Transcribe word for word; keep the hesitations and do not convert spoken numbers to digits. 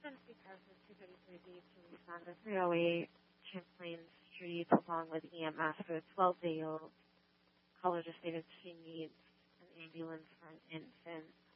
because of two thirty-three B to respond to three oh eight Champlain Street along with E M S for a twelve-day-old. Caller just stated she needs an ambulance for an infant.